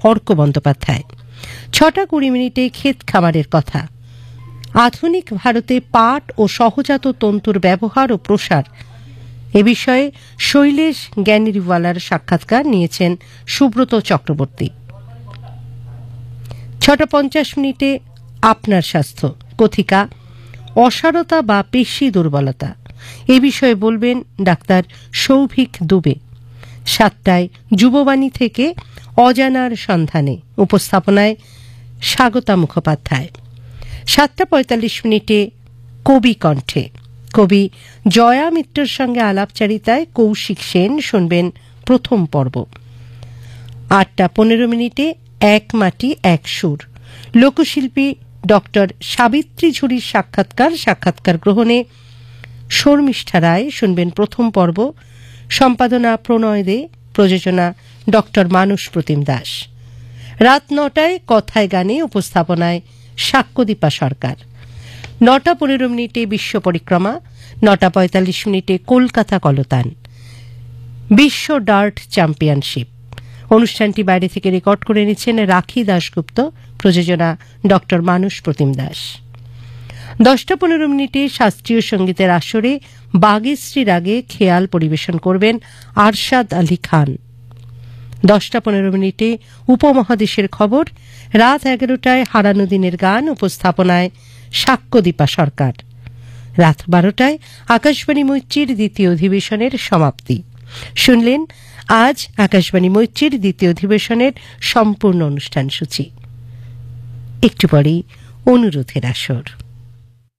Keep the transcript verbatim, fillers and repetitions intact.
অর্ক বন্দ্যোপাধ্যায়। ছটা কুড়ি মিনিটে ক্ষেত খামারের কথা, আধুনিক ভারতে পাট ও সহজাত তন্তুর ব্যবহার ও প্রসার এ বিষয়ে শৈলেশ জ্ঞানীরিওয়ালার সাক্ষাৎকার নিয়েছেন সুব্রত চক্রবর্তী। ছটা পঞ্চাশ মিনিটে আপনার স্বাস্থ্য, কথিকা অসারতা বা পেশি দুর্বলতা এ বিষয়ে বলবেন ডাক্তার সৌভিক দুবে। সাতটায় যুববাণী থেকে অজানার সন্ধানে, উপস্থাপনায় স্বাগতা মুখোপাধ্যায়। সাতটা পঁয়তাল্লিশ মিনিটে কবি কণ্ঠে, কবি জয়া মিত্রের সঙ্গে আলাপচারিতায় কৌশিক সেন শুনবেন প্রথম পর্ব। আটটা পনেরো মিনিটে এক মাটি এক সুর, লোকশিল্পী ডক্টর সাবিত্রী ঝুরির সাক্ষাৎকার সাক্ষাৎকার গ্রহণে শর্মিষ্ঠা রায় শুনবেন প্রথম পর্ব। সম্পাদনা প্রণয় দে, প্রযোজনা ডক্টর মানস প্রতিম দাস। রাত নটায় কথায় গানে, উপস্থাপনায় সাক্ষ্যদীপা সরকার। নটা পনেরো মিনিটে বিশ্ব পরিক্রমা, নটা পঁয়তাল্লিশ মিনিটে কলকাতা কলতান, বিশ্ব ডার্ট চ্যাম্পিয়নশিপ। অনুষ্ঠানটি বাইরে থেকে রেকর্ড করে নিচ্ছেন রাখি দাশগুপ্ত, প্রযোজনা ডক্টর মানস প্রতিম দাস। দশটা পনেরো মিনিটে শাস্ত্রীয় সঙ্গীতের আসরে বাগেশ্রী রাগে খেয়াল পরিবেশন করবেন আরশাদ আলী খান। দশটা পনেরো মিনিটে উপমহাদেশের খবর। রাত এগারোটায় হারানো দিনের গান, উপস্থাপনায় সাক্ষ্যদীপা সরকার। রাত বারোটায় আকাশবাণী মৈত্রীর দ্বিতীয় অধিবেশনের সমাপ্তি। শুনলেন আজ আকাশবাণী মৈত্রীর দ্বিতীয় অধিবেশনের সম্পূর্ণ অনুষ্ঠান সূচি। একটু পরেই অনুরোধের আসর।